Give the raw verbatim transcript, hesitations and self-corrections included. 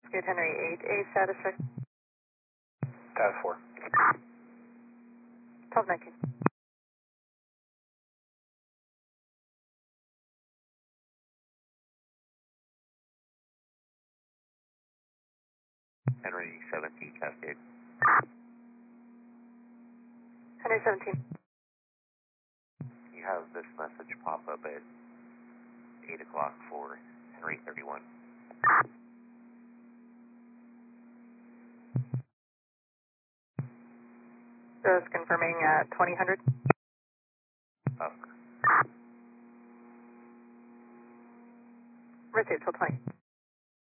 Good, Henry eight, A status check. Status four. twelve nineteen. Henry seventeen, Cascade. Henry seventeen. You have this message pop up at eight o'clock for Henry thirty-one. Just confirming at twenty hundred. Oscar. Received till twenty.